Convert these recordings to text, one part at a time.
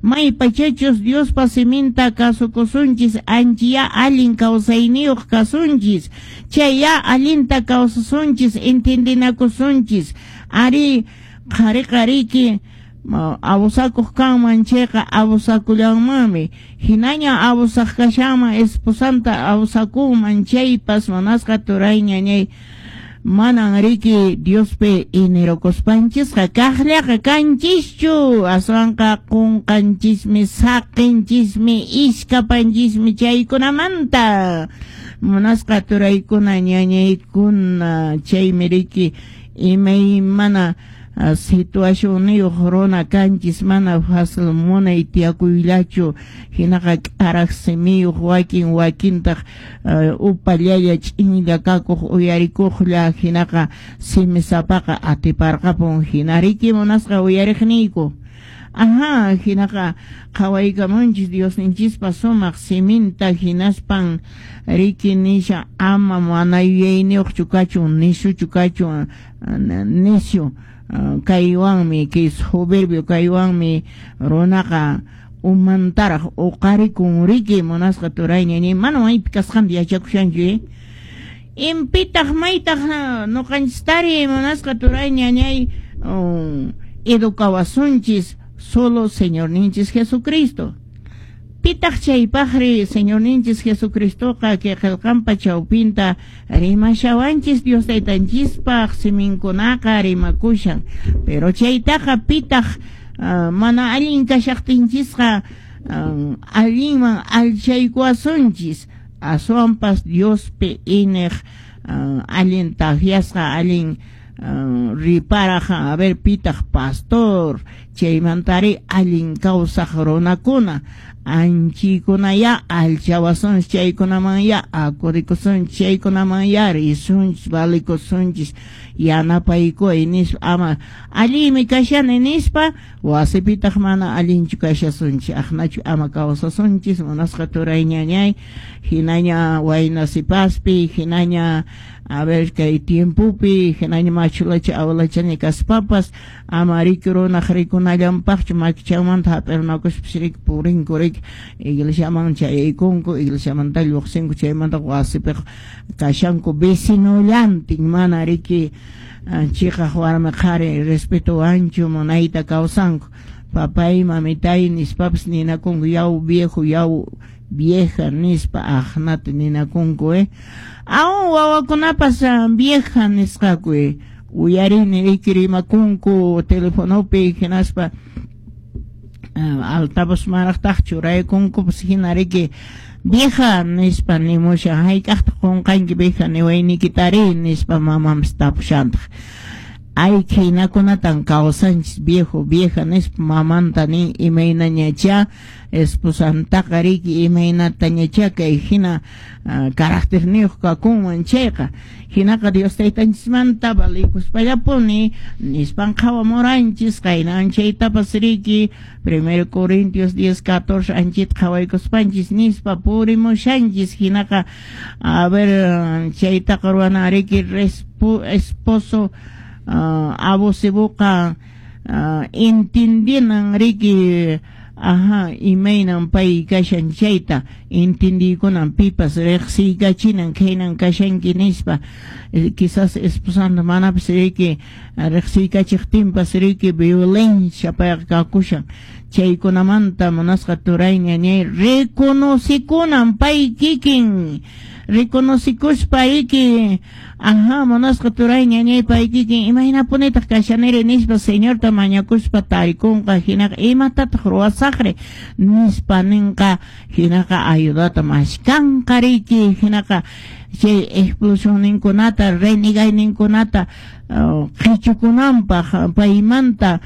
may pachachos Dios pasiminta kasukusunchis anchiya alin kawsayniyuq kasunchis chaya alinta kawsasunchis entendinakusunchis ari qari abusakuq kanman chayqa abusakullanmanmi hinaña abusaq kashanman esposanta abusakunman chaypas manasqa turay ñañay manan riki Diospe inerokuspanchisqa kaqllaqa kanchischu aswanqa qunqanchismi saqinchismi iskapanchismi chaykunamanta manasqa turaykuna ñañaykuna chaymi riki imaymana situación rona kanchis mana fácil munay tiyakuyllachu hinaqa k'araq simiyuq wakintaq upallalla ch'inlla kakuq uyarikuqlla hinaqa simisapaqa atiparqapun hinariki munasqa uyariqniyku hinaqa qhawaykamunchis Diosninchispa sumaq siminta hinaspan riki nisha ama mana yuyayniyuqchu kachun nishuchu kachun nishu kaywanmi que soberbio kaywanmi runaqa umantaraq uqarikun riki munasqa turayña ni mana maypi kasqanta yachakushanchu impitaq maytaq nuqanchistari munasqa turayña ñay educawasunchis solo Señor ninchis Jesucristo pitaq chaypaqri Señor ninchis Jesucristoqa que qillqanpa chawpinta rimashawanchis Dios taytanchispaq siminkunaqa rimakushan pero chaytaqa pitaq mana allin kashaqtinchisqa allinman alchaykuwasunchis aswanpas Diospi ineq allin tahyasqa allin riparaqa a ver pitaq pastor chaymantari allin kawsaq runakuna anchikunaya alchawasunchis chaykunamanya akurikusunchis chaykunamanya risunchis valikusunchis yanapaykuy nispa ama allimi kashani nispa wasipitaq mana allinchu kashasunchis aqnachu ama kawsasunchis munasqa turayñañay hinaña waynasipaspi hinaña a ver kay tiempupi hinaña machulacha awlachani kaspapas ama riki runaq rikunallanpaqchu makichaymanta hap'irnakushpish riki purinku riki iglesiaman chayaykunku iglesiamanta lluqsinku chaymanta wasipiq kashanku vecinollantin mana riki chiqaq warmi qhari respeto anchu munayta kawsanku papay mamitay nispapas ninakunku yaw viejo yaw vieja nispa aqnata ninakunku aún wawakunapas vieja nisqaku uyarini riki rimakunku telefonopi hinaspa altavoz maraqtaqchu raykunkupas hina riki vieja nispa nimusha hayk'aqta qunqanki vieja niwaynikitari nispa mamamas tapushantaq ay hinakunatan kawsanchis viejo vieja nispa mamanta nin imaynañacha esposantaqa riki imaynatañacha kay hina caracterniyuq kakunman chayqa hinaqa Dios taytanchismanta valikuspallapuni nispan qhawamuranchis qaynan chaytapas riki 1 Corintios 10:14 anchita qhawaykuspanchis nispa purimushanchis hinaqa a ver chaytaqa ruwana riki esposo abusibuqa entendinan riki imaynan pay kashan chayta entendikunan pipas riqsiykachinan kaynan kashanki nispa quizás esposanta manapas riki riqsiykachiqtinpas riki violencia payqa chaykunamanta munasqa turayña ñay reconocikunan pay kikin reconocikuspa riki munasqa turayña ñay pay kikin imahinapunitaq kashaniri nispa señorta mañakuspa tarikunqa hinaqa imatataq ruwasaqri nispa ninqa hinaqa ayudata mashkanqa riki hinaqa chay expulsionninkunata renegayninkunata qhichukunanpaq paymanta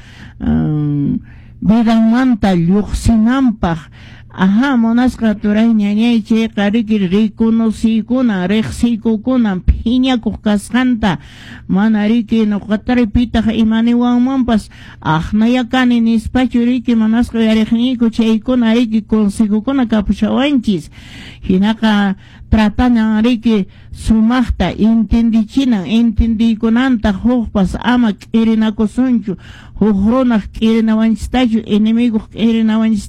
vidanmanta lluqsinanpaq munasqa turayña ñay chayqa riki riconosikuna riqsikukunan phiñakuq kasqanta mana riki nuqatari pitaq imaniwanmanpas aqnayakani nispachu riki manasqa yariqniyku chaykuna riki consequikuna kapushawanchis hinaqa tratanan riki sumaqta entendiykunanta huqpas ama k'irinakusunchu huq runaq k'irinawanchistachu enemigo k'irinawanchis